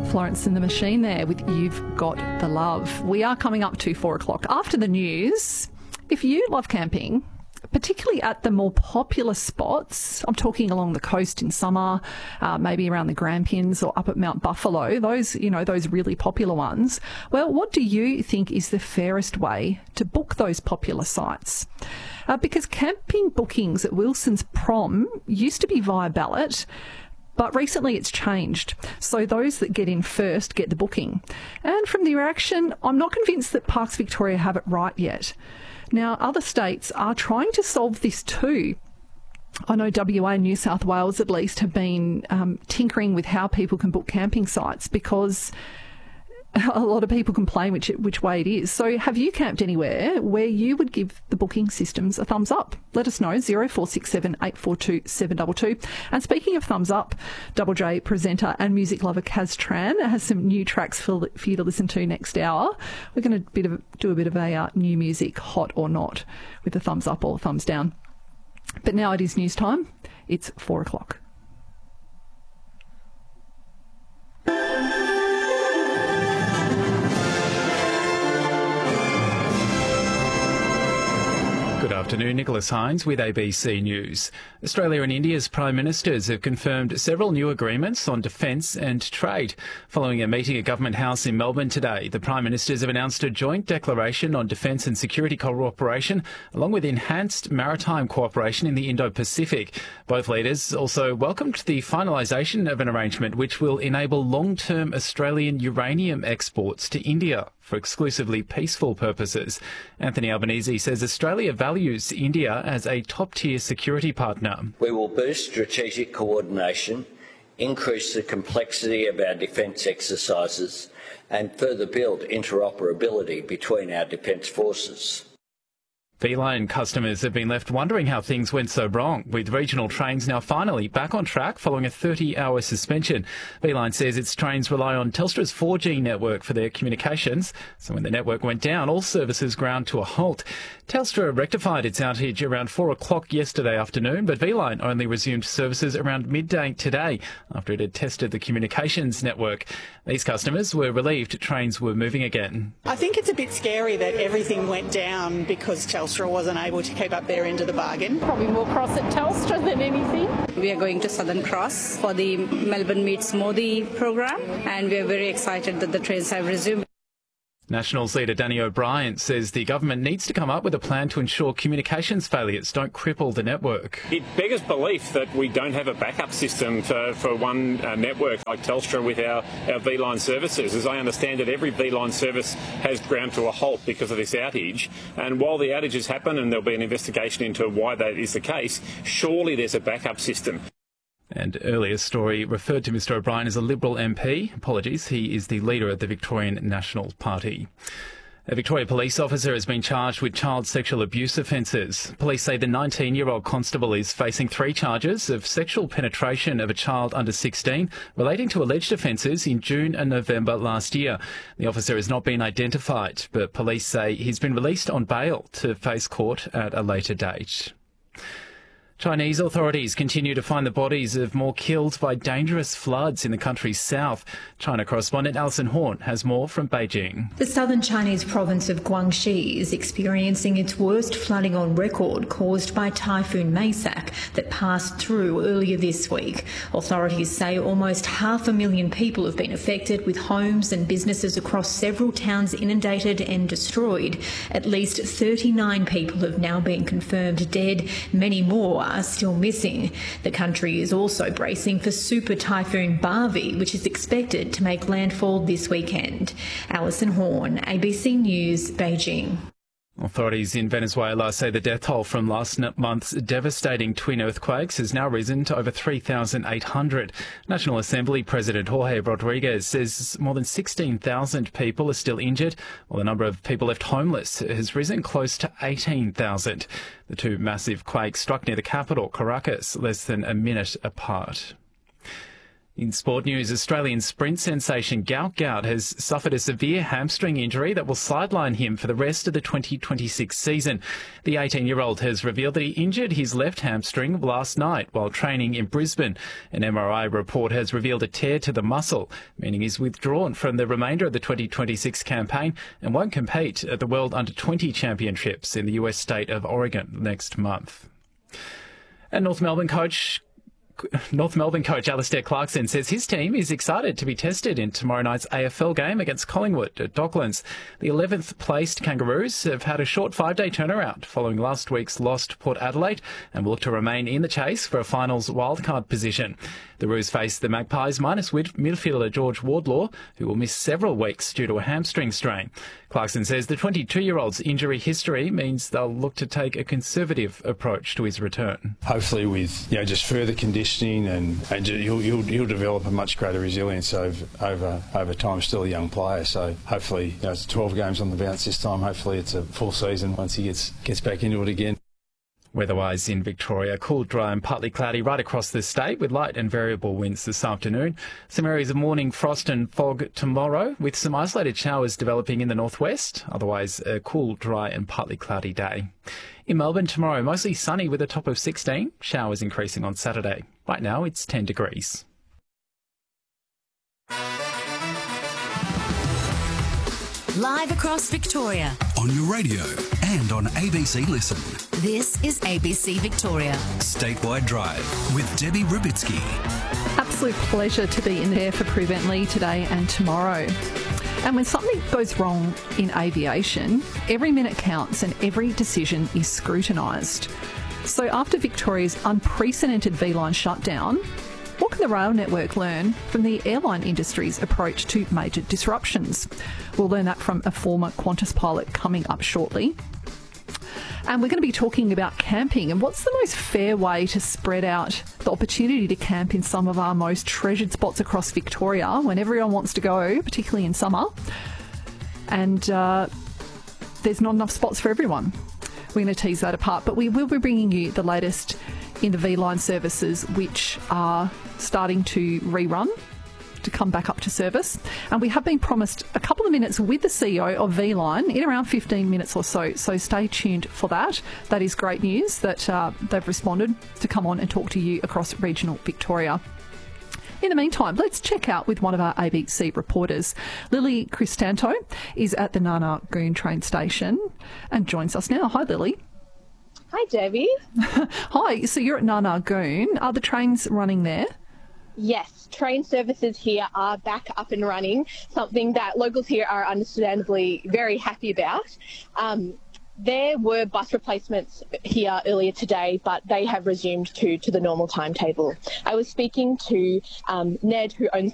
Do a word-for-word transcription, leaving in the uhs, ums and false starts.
Florence and the Machine there with You've Got the Love. We are coming up to four o'clock. After the news, if you love camping, particularly at the more popular spots, I'm talking along the coast in summer, uh, maybe around the Grampians or up at Mount Buffalo, those, you know, those really popular ones. Well, what do you think is the fairest way to book those popular sites? Uh, because camping bookings at Wilson's Prom used to be via ballot, but recently it's changed. So those that get in first get the booking. And from the reaction, I'm not convinced that Parks Victoria have it right yet. Now, other states are trying to solve this too. I know W A and New South Wales at least have been um, tinkering with how people can book camping sites because a lot of people complain which which way it is. So have you camped anywhere where you would give the booking systems a thumbs up? Let us know, zero four six seven eight four two seven two two. And speaking of thumbs up, Double J presenter and music lover Kaz Tran has some new tracks for, for you to listen to next hour. We're going to bit of, do a bit of a uh, new music, hot or not, with a thumbs up or a thumbs down. But now it is news time. It's four o'clock. Good afternoon, Nicholas Hines with A B C News. Australia and India's Prime Ministers have confirmed several new agreements on defence and trade. Following a meeting at Government House in Melbourne today, the Prime Ministers have announced a joint declaration on defence and security cooperation, along with enhanced maritime cooperation in the Indo-Pacific. Both leaders also welcomed the finalisation of an arrangement which will enable long-term Australian uranium exports to India for exclusively peaceful purposes. Anthony Albanese says Australia values India as a top-tier security partner. We will boost strategic coordination, increase the complexity of our defence exercises, and further build interoperability between our defence forces. V-Line customers have been left wondering how things went so wrong, with regional trains now finally back on track following a thirty-hour suspension. V-Line says its trains rely on Telstra's four G network for their communications, so when the network went down, all services ground to a halt. Telstra rectified its outage around four o'clock yesterday afternoon, but V-Line only resumed services around midday today after it had tested the communications network. These customers were relieved trains were moving again. I think it's a bit scary that everything went down because Telstra wasn't able to keep up their end of the bargain. Probably more cross at Telstra than anything. We are going to Southern Cross for the Melbourne Meets Modi program, and we are very excited that the trains have resumed. Nationals leader Danny O'Brien says the government needs to come up with a plan to ensure communications failures don't cripple the network. It beggars belief that we don't have a backup system for, for one uh, network like Telstra with our, our V-Line services. As I understand it, every V-Line service has ground to a halt because of this outage. And while the outages happen and there'll be an investigation into why that is the case, surely there's a backup system. And earlier story referred to Mr O'Brien as a Liberal M P. Apologies, he is the leader of the Victorian National Party. A Victoria police officer has been charged with child sexual abuse offences. Police say the nineteen-year-old constable is facing three charges of sexual penetration of a child under sixteen relating to alleged offences in June and November last year. The officer has not been identified, but police say he's been released on bail to face court at a later date. Chinese authorities continue to find the bodies of more killed by dangerous floods in the country's south. China correspondent Alison Horn has more from Beijing. The southern Chinese province of Guangxi is experiencing its worst flooding on record caused by Typhoon Maysak that passed through earlier this week. Authorities say almost half a million people have been affected, with homes and businesses across several towns inundated and destroyed. At least thirty-nine people have now been confirmed dead. Many more are still missing. The country is also bracing for Super Typhoon Bharvey, which is expected to make landfall this weekend. Alison Horn, A B C News, Beijing. Authorities in Venezuela say the death toll from last month's devastating twin earthquakes has now risen to over three thousand eight hundred. National Assembly President Jorge Rodriguez says more than sixteen thousand people are still injured, while the number of people left homeless has risen close to eighteen thousand. The two massive quakes struck near the capital, Caracas, less than a minute apart. In sport news, Australian sprint sensation Gout Gout has suffered a severe hamstring injury that will sideline him for the rest of the twenty twenty-six season. The eighteen-year-old has revealed that he injured his left hamstring last night while training in Brisbane. An M R I report has revealed a tear to the muscle, meaning he's withdrawn from the remainder of the twenty twenty-six campaign and won't compete at the World Under twenty Championships in the U S state of Oregon next month. And North Melbourne coach North Melbourne coach Alastair Clarkson says his team is excited to be tested in tomorrow night's A F L game against Collingwood at Docklands. The eleventh placed Kangaroos have had a short five-day turnaround following last week's loss to Port Adelaide and will look to remain in the chase for a finals wildcard position. The Roos face the Magpies minus midfielder George Wardlaw, who will miss several weeks due to a hamstring strain. Clarkson says the twenty-two-year-old's injury history means they'll look to take a conservative approach to his return. Hopefully with, you know, just further conditioning and, and he'll, he'll, he'll develop a much greater resilience over, over, over time. Still a young player, so hopefully, you know, it's twelve games on the bounce this time. Hopefully it's a full season once he gets, gets back into it again. Weather-wise in Victoria, cool, dry and partly cloudy right across the state with light and variable winds this afternoon. Some areas of morning frost and fog tomorrow with some isolated showers developing in the northwest. Otherwise, a cool, dry and partly cloudy day. In Melbourne tomorrow, mostly sunny with a top of sixteen. Showers increasing on Saturday. Right now, it's ten degrees. Live across Victoria. On your radio and on A B C Listen. This is A B C Victoria. Statewide Drive with Debbie Rubitsky. Absolute pleasure to be in there for Prevent Lee today and tomorrow. And when something goes wrong in aviation, every minute counts and every decision is scrutinised. So after Victoria's unprecedented V-line shutdown, what can the rail network learn from the airline industry's approach to major disruptions? We'll learn that from a former Qantas pilot coming up shortly. And we're going to be talking about camping and what's the most fair way to spread out the opportunity to camp in some of our most treasured spots across Victoria when everyone wants to go, particularly in summer. And uh, there's not enough spots for everyone. We're going to tease that apart, but we will be bringing you the latest in the V-line services, which are starting to rerun, to come back up to service. And we have been promised a couple of minutes with the C E O of V-line in around fifteen minutes or so, so stay tuned for that. That is great news that uh, they've responded to come on and talk to you across regional Victoria. In the meantime, let's check out with one of our A B C reporters. Lily Cristanto is at the Narnagoon train station and joins us now. Hi, Lily. Hi, Debbie. Hi. So you're at Narnagoon. Are the trains running there? Yes, train services here are back up and running, something that locals here are understandably very happy about. Um, there were bus replacements here earlier today, but they have resumed to, to the normal timetable. I was speaking to um, Ned, who owns